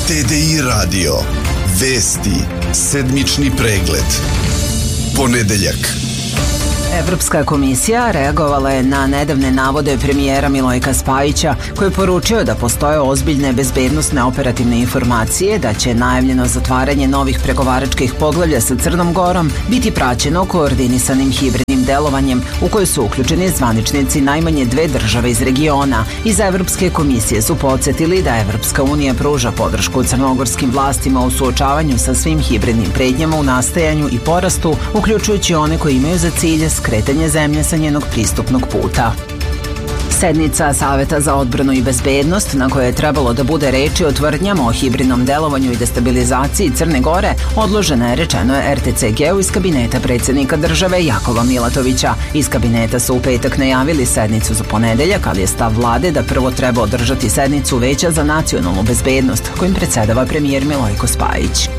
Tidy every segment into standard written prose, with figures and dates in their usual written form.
TDI radio. Vesti. Sedmični pregled. Ponedeljak. Evropska komisija reagovala je na nedavne navode premijera Milojka Spajića, koji je poručio da postoje ozbiljne bezbednosne operativne informacije da će najavljeno zatvaranje novih pregovaračkih poglavlja sa Crnom Gorom biti praćeno koordinisanim hibridnim delovanjem u koje su uključeni zvaničnici najmanje dve države iz regiona. Iz Evropske komisije su podsjetili da Evropska unija pruža podršku crnogorskim vlastima u suočavanju sa svim hibridnim pretnjama u nastajanju i porastu, uključujući one koji imaju za cilj skretanje zemlje sa njenog pristupnog puta. Sednica Saveta za odbranu i bezbednost, na kojoj je trebalo da bude reči o tvrdnjama o hibridnom delovanju i destabilizaciji Crne Gore, odložena je, rečeno je RTCG-u iz kabineta predsjednika države Jakova Milatovića. Iz kabineta su u petak najavili sednicu za ponedeljak, ali je stav vlade da prvo treba održati sednicu Veća za nacionalnu bezbednost, kojim predsjedava premijer Milojko Spajić.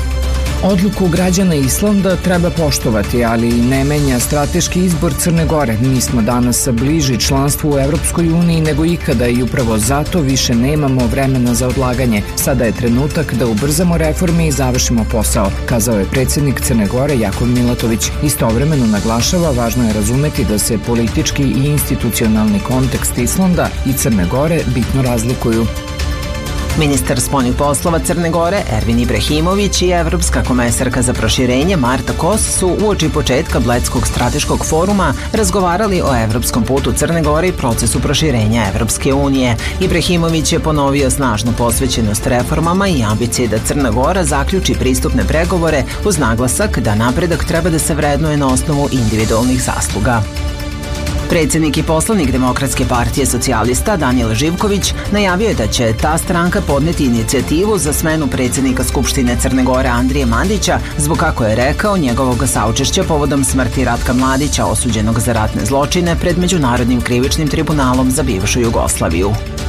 Odluku građana Islanda treba poštovati, ali ne menja strateški izbor Crne Gore. Mi smo danas bliži članstvu u Evropskoj uniji nego ikada i upravo zato više nemamo vremena za odlaganje. Sada je trenutak da ubrzamo reforme i završimo posao, kazao je predsjednik Crne Gore Jakov Milatović. Istovremeno naglašava, važno je razumeti da se politički i institucionalni kontekst Islanda i Crne Gore bitno razlikuju. Ministar spoljnih poslova Crne Gore Ervin Ibrahimović i Evropska komesarka za proširenje Marta Kos su uoči početka Bledskog strateškog foruma razgovarali o evropskom putu Crne Gore i procesu proširenja Evropske unije. Ibrahimović je ponovio snažnu posvećenost reformama i ambicije da Crna Gora zaključi pristupne pregovore uz naglasak da napredak treba da se vrednuje na osnovu individualnih zasluga. Predsjednik i poslanik Demokratske partije socijalista Danijel Živković najavio je da će ta stranka podneti inicijativu za smenu predsjednika Skupštine Crne Gore Andrije Mandića zbog, kako je rekao, njegovog saučešća povodom smrti Ratka Mladića, osuđenog za ratne zločine pred Međunarodnim krivičnim tribunalom za bivšu Jugoslaviju.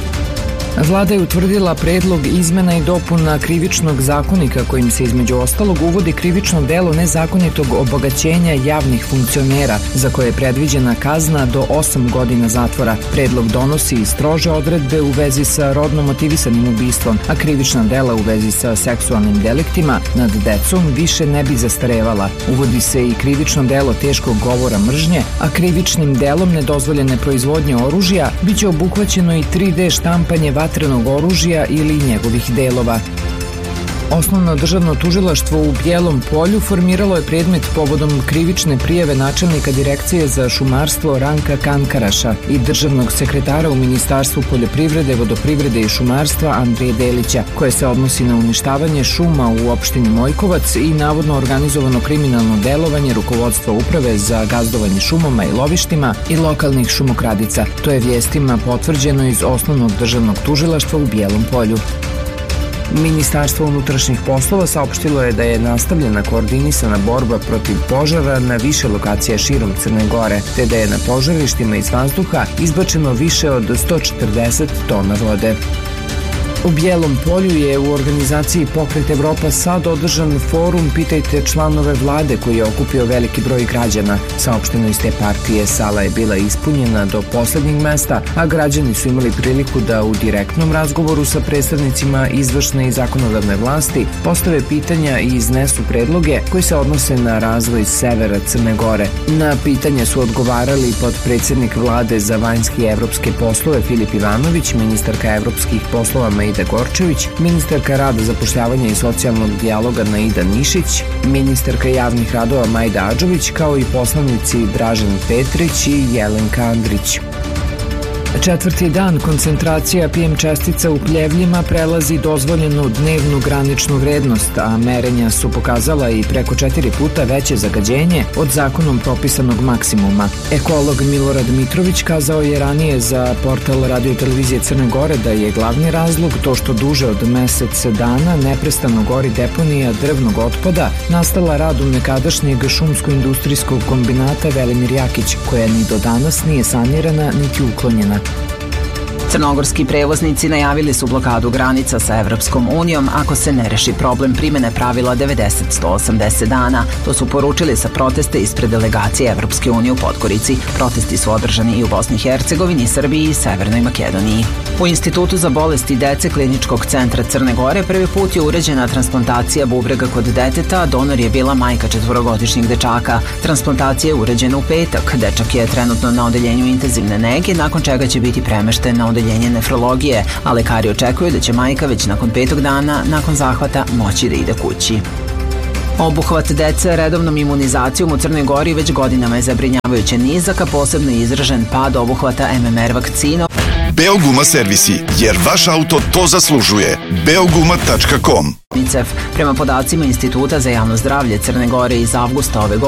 Vlada je utvrdila predlog izmena i dopuna krivičnog zakonika kojim se između ostalog uvodi krivično delo nezakonitog obogaćenja javnih funkcionera za koje je predviđena kazna do 8 godina zatvora. Predlog donosi i strože odredbe u vezi sa rodno motivisanim ubistvom, a krivična dela u vezi sa seksualnim deliktima nad decom više ne bi zastarevala. Uvodi se i krivično delo teškog govora mržnje, a krivičnim delom nedozvoljene proizvodnje oružja biće obuhvaćeno i 3D štampanje vatrenog oružja ili njegovih delova. Osnovno državno tužilaštvo u Bijelom Polju formiralo je predmet povodom krivične prijave načelnika Direkcije za šumarstvo Ranka Kankaraša i državnog sekretara u Ministarstvu poljoprivrede, vodoprivrede i šumarstva Andrije Delića, koje se odnosi na uništavanje šuma u opštini Mojkovac i navodno organizovano kriminalno delovanje rukovodstva uprave za gazdovanje šumama i lovištima i lokalnih šumokradica. To je vijestima potvrđeno iz Osnovnog državnog tužilaštva u Bijelom Polju. Ministarstvo unutrašnjih poslova saopštilo je da je nastavljena koordinisana borba protiv požara na više lokacija širom Crne Gore, te da je na požarištima iz vazduha izbačeno više od 140 tona vode. U Bijelom Polju je u organizaciji Pokret Evropa sad održan forum Pitajte članove vlade koji je okupio veliki broj građana. Saopšteno iz te partije, sala je bila ispunjena do poslednjeg mesta, a građani su imali priliku da u direktnom razgovoru sa predstavnicima izvršne i zakonodavne vlasti postave pitanja i iznesu predloge koji se odnose na razvoj severa Crne Gore. Na pitanja su odgovarali potpredsjednik vlade za vanjske i evropske poslove Filip Ivanović, ministarka evropskih poslova Maida Gorčević, ministarka rada, zapošljavanja i socijalnog dijaloga Naida Nišić, ministarka javnih radova Majda Adžović, kao i poslanici Dražen Petrić i Jelenka Andrić. Četvrti dan koncentracija PM čestica u pljevljima prelazi dozvoljenu dnevnu graničnu vrednost, a merenja su pokazala i preko 4 puta veće zagađenje od zakonom propisanog maksimuma. Ekolog Milorad Mitrović kazao je ranije za portal Radio televizije Crne Gore da je glavni razlog to što duže od mesec dana neprestano gori deponija drvnog otpada nastala radom nekadašnjeg šumsko-industrijskog kombinata Velimir Jakić, koja ni do danas nije sanirana niti uklonjena. Crnogorski prevoznici najavili su blokadu granica sa Evropskom unijom ako se ne reši problem primjene pravila 90-180 dana. To su poručili sa proteste ispred delegacije Evropske unije u Podgorici. Protesti su održani i u Bosni i Hercegovini, Srbiji i Severnoj Makedoniji. U Institutu za bolesti dece Kliničkog centra Crne Gore prvi put je uređena transplantacija bubrega kod deteta, donor je bila majka 4-godišnjeg dečaka. Transplantacija je uređena u petak. Dečak je trenutno na odeljenju intenzivne nege, nakon čega će biti premešten na odeljenje nefrologije, a lekari očekuju da će majka već nakon 5. dana nakon zahvata moći da ide kući. Obuhvat dece redovnom imunizacijom u Crnoj Gori već godinama je zabrinjavajuće nizak, a posebno je izražen pad obuhvata MMR vakcina. Beoguma servisi, jer vaš auto to zaslužuje. Beoguma.com. Prema podacima Instituta za javno zdravlje Crne Gore iz avgusta ove godine